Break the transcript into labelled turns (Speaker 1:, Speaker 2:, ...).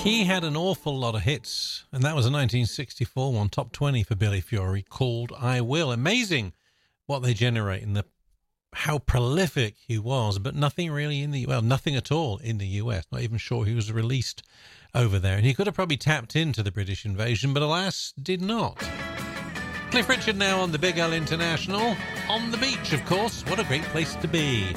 Speaker 1: He had an awful lot of hits, and that was a 1964 one, top 20 for Billy Fury, called I Will. Amazing what they generate and how prolific he was, but nothing really nothing at all in the US. Not even sure he was released over there. And he could have probably tapped into the British invasion, but alas, did not. Cliff Richard now on the Big L International. On the beach, of course. What a great place to be.